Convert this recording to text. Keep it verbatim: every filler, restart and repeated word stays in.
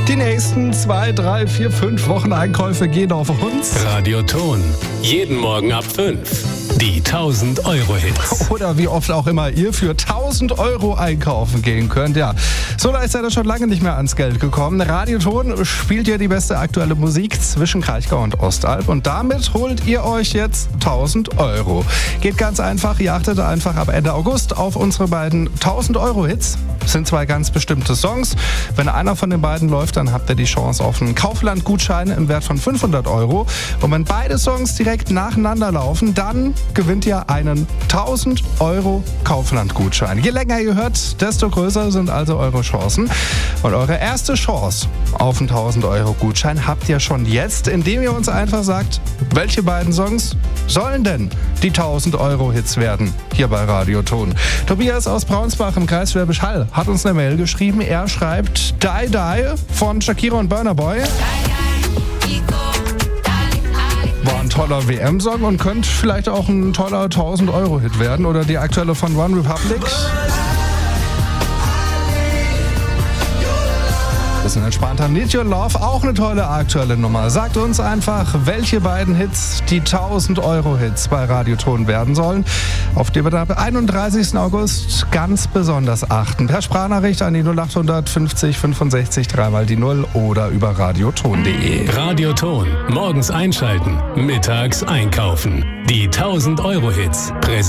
Die nächsten zwei, drei, vier, fünf Wocheneinkäufe gehen auf uns. Radioton. Jeden Morgen ab fünf. Die tausend-Euro-Hits. Oder wie oft auch immer ihr für tausend Euro einkaufen gehen könnt. Ja, so leicht seid ihr schon lange nicht mehr ans Geld gekommen. Radioton spielt ja die beste aktuelle Musik zwischen Kraichgau und Ostalb. Und damit holt ihr euch jetzt tausend Euro. Geht ganz einfach. Ihr achtet einfach ab Ende August auf unsere beiden tausend-Euro-Hits. Das sind zwei ganz bestimmte Songs. Wenn einer von den beiden läuft, dann habt ihr die Chance auf einen Kaufland-Gutschein im Wert von fünfhundert Euro. Und wenn beide Songs direkt nacheinander laufen, dann gewinnt ihr einen tausend Euro Kaufland-Gutschein. Je länger ihr hört, desto größer sind also eure Chancen. Und eure erste Chance auf einen tausend Euro Gutschein habt ihr schon jetzt, indem ihr uns einfach sagt, welche beiden Songs sollen denn die tausend Euro Hits werden hier bei Radioton. Tobias aus Braunsbach im Kreis Schwäbisch Hall hat uns eine Mail geschrieben. Er schreibt Die Die von Shakira und Burna Boy. War ein toller W M-Song und könnte vielleicht auch ein toller tausend Euro Hit werden. Oder die aktuelle von One Republic. Bisschen entspannter. Need Your Love, auch eine tolle aktuelle Nummer. Sagt uns einfach, welche beiden Hits die tausend Euro Hits bei Radioton werden sollen, auf die wir dann am einunddreißigsten August ganz besonders achten. Per Sprachnachricht an die null acht fünfzig fünfundsechzig dreimal die null oder über radioton punkt de. Radioton. Morgens einschalten, mittags einkaufen. Die tausend Euro Hits.